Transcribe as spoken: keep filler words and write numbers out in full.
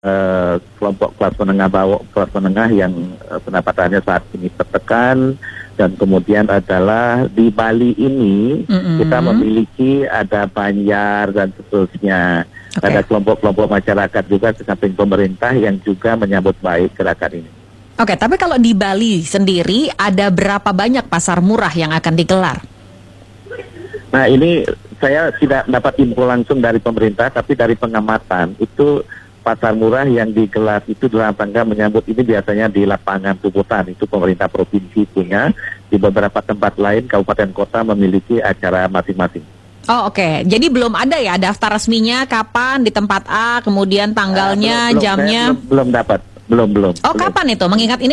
uh, kelompok kelas menengah bawah, kelas menengah yang uh, pendapatannya saat ini tertekan. Dan kemudian adalah di Bali ini mm-hmm. kita memiliki ada Banjar dan seterusnya. Okay. Ada kelompok-kelompok masyarakat juga di samping pemerintah yang juga menyambut baik gerakan ini. Oke, okay, tapi kalau di Bali sendiri ada berapa banyak pasar murah yang akan digelar? Nah, ini saya tidak dapat info langsung dari pemerintah, tapi dari pengamatan itu pasar murah yang digelar itu dalam rangka menyambut ini biasanya di lapangan Puputan, itu pemerintah provinsi punya. Di beberapa tempat lain kabupaten kota memiliki acara masing-masing. Oh oke, okay. Jadi belum ada ya daftar resminya kapan di tempat A, kemudian tanggalnya, uh, belum, belum, jamnya? Belum, belum dapat, belum belum. Oh belum. Kapan itu? Mengingat ini